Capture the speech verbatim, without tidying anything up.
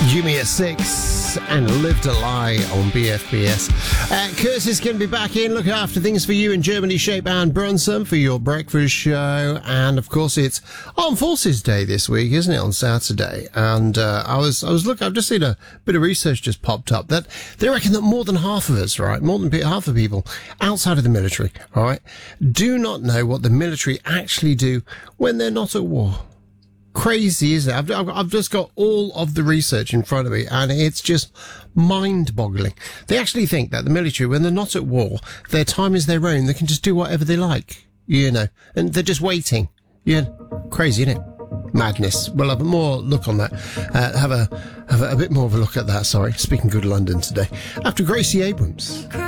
Jimmy at six and Live to Lie on B F B S. Uh, Curtis is going to be back in looking after things for you in Germany, Shape and Brunson for your breakfast show. And of course, it's Armed Forces Day this week, isn't it? On Saturday. And uh, I was, I was looking, I've just seen a bit of research just popped up that they reckon that more than half of us, right, more than half of people outside of the military, right, do not know what the military actually do when they're not at war. Crazy, isn't it? I've, I've, I've just got all of the research in front of me, and it's just mind-boggling. They actually think that the military, when they're not at war, their time is their own. They can just do whatever they like, you know, and they're just waiting. Yeah, crazy, isn't it? Madness. We'll have a more look on that. Uh, have a have a, a bit more of a look at that. Sorry, speaking good London today. After Gracie Abrams.